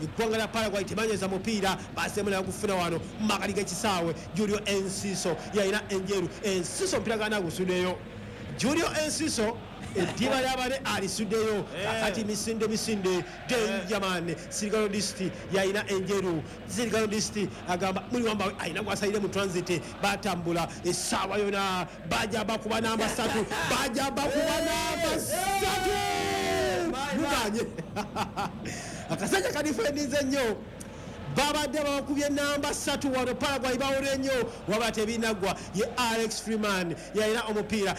eggwanga lya Paraguay tebanyweza mupiira basemula gufuna wano makali g'ekisaawe Julio Enciso yalina enjeru Enciso omupiira gana gusuddeyo Julio Enciso eddiba ly'abale alisuddeyo akati misinde Denjaman Sirigalo District yalina enjeru Sirigalo District agamba muli wamba alina gwasalire mu transit batambula essaawa yona bajja bakuba namba 3 bajja bakuba namba 3 muganye akasajja kadifendinze nnyo babadde bakubye namba 3 wano Paraguay bawole nnyo waba tebinagwa ye Alex Freeman yalina omupiira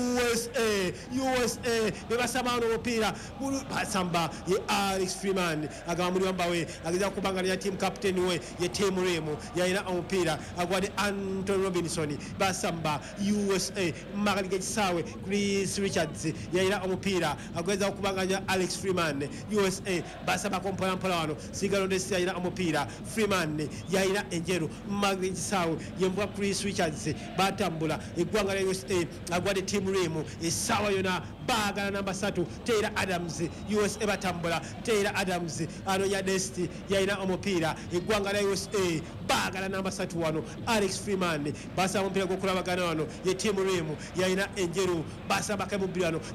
USA bebasaba wano omupiira basamba ye Alex Freeman agamba muli wambawe ageza kubanganya team captain we ye Tim Remo yalina omupiira agwadde Anthony Robinson basamba USA makali g'ekisaawe Chris Richards yalina omupiira ageza kubanganya Alex Freeman USA basaba kompolampola wano Sigalo Ndesi yalina omupiira Freeman yalina enjeru Margaret Sawe yemva Chris Richards batambula eggwanga lya USA agwadde Tim Remo essaawa yona baagala namba 3 Taylor Adams USA batambula Taylor Adams ano ya Desti yalina omupiira eggwanga lya USA baagala namba 3 wano Alex Freeman basaba omupiira gw'okulabagana wano ye Tim Remo yalina enjeru basaba kemubbira wano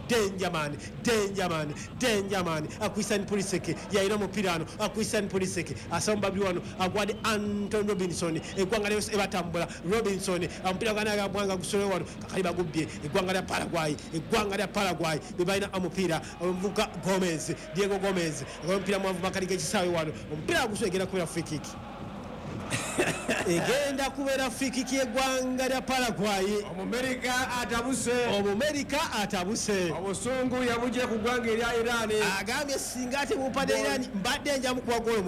Denjaman Akwisan Pulisic yalina omupiira wano Akwisan Pulisic asamba wano agwadde Anthony Robinson eggwanga lya batambula Robinson omupiira gwana gwanga gusole wano kakali bagubbye eggwanga lya Paraguay bebalina omupiira omuvuka Diego Gomez omupiira mwavu makali g'ekisaawe wano omupiira guswegera kubera free kick egenda kubeera free kick y'eggwanga lya Paraguay Omumerika atabuse obusungu yabujje ku ggwanga erya Iran agambye singa ate mupadde Iran mbadde njamu kuwa golo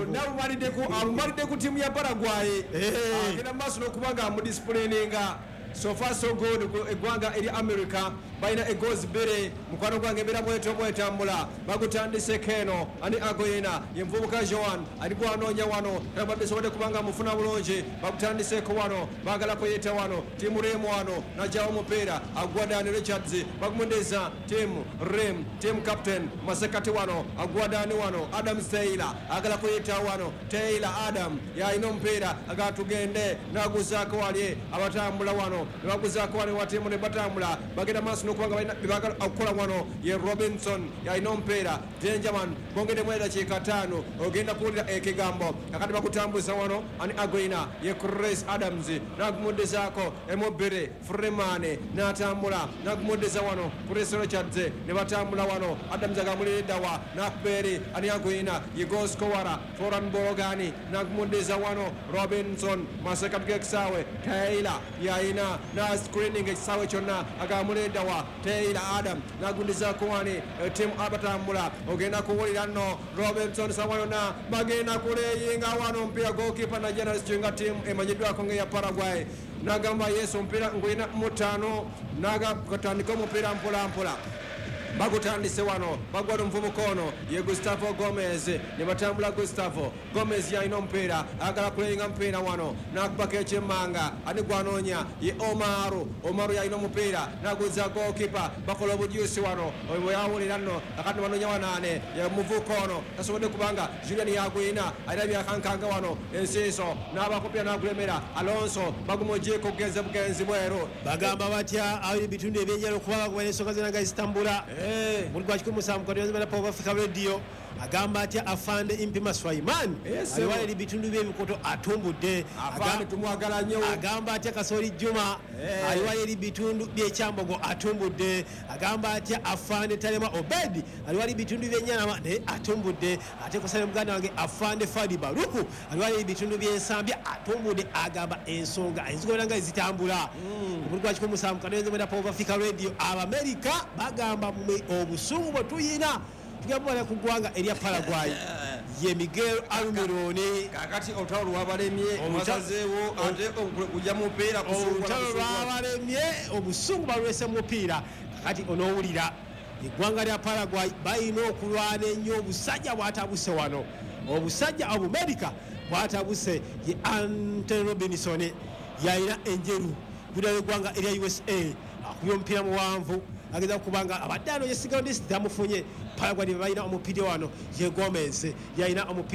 7 amumalidde ku tiimu ya Paraguay agenda mu maaso n'okuba nga amudisipulininga so far so good eggwanga eri America balina egozi bbiri mukwano gwange embeera bwetambula bagutandise Keno ani Agoyena yenvubuka Joan ali gwanoonya wano abadde sobodde kubanga mufuna bulungi bagutandiseko wano baagala kuyita wano tiimu Rem wano najjawo omupiira agwadani Richards bagumundeza tiimu Rem tiimu captain masekati wano agwadani wano Adam Taylor agala kuyita wano Taylor Adam yalina omupiira agala tugende naguzaako wali abatambula wano nebaguzaako wali wa tiimu ne batambula bagenda maaso n'okubanga balina bebagala okukola wano ye Robinson yalina omupiira Denjaman bongedde mu eddakiika 5 ogenda kuwulira ekigambo akati bakutambuza wano ani Agoyina ye Chris Adams nagumuddezaako emubbiri Freeman n'atambula nagumuddeza wano Chris Richards ne batambula wano Adams agamuliriddawa nakuberi ani Agoyina ye goskowara Foran Borogani nagumuddeza wano Robinson masekati g'ekisaawe Taylor yalina na screening ekisaawe kyonna agamuliriddawa Taylor Adam nagundizaako wani tiimu abatambula ogenda kuwulira nno Robinson sawa yonna bagenda kuleyinga wano omupiira goalkeeper na generalist nga tiimu emanyiddwako ng'eya Paraguay nagamba yesu omupiira ngulina mu 5 nagatandika omupiira mpolampola bagutandise wano bagwala omuvubuka ono ye Gustavo Gomez ne batambula Gustavo Gomez yalina omupiira agala kuleyinga mupiira wano nakubako ekyemmanga ani gwanoonya ye Omaru yalina omupiira naguza goalkeeper bakola obujuusi wano bwe yawulira nno akati banoonya wanaane ye muvubuka ono tasobodde kubanga Julian yagwina alina byakankanga wano ensiiso n'abakupira nagulemera Alonso bagumugyeko bugenzi bweru bagamba batya ali bitundu ebyenjalo kubanga kuba n'ensonga zonna nga zitambula muri gwa 17 kwa Power Africa Radio agamba atya afande Impima Swaiman aliwale eri bitundu by'ebikoto atumbudde afande tumwagala nnyo agamba atya Kasori Juma aliwale eri bitundu by'ekyambogo atumbudde agamba atya afande Talema Obedi aliwale bitundu by'ennyana ne atumbudde ate kusale muganda wange afande Fadi Baruku aliwale bitundu by'ensambya atumbudde agamba ensonga ezigobanga zitambula muri gwa 17 kwa Power Africa Radio Abamerika bagamba obusungu bwe tuyina tugambala ku ggwanga erya Paraguay ye Miguel Almirone kakati olutalo lwabalemye omusazeewo ate okujja mupiira olutalo lwabalemye obusungu balwese mupiira kakati onoowulira eggwanga lya Paraguay balina okulwana ennyo obusajja bwatabuse wano obusajja Obumerika bwatabuse ye Anthony Robinson yalina enjeru kudala eggwanga erya USA akubye omupiira muwanvu ageza kubanga abadde ano ye Sigalo District amufunye Paraguay balina omupiira wano ye Gomez yalina omupiira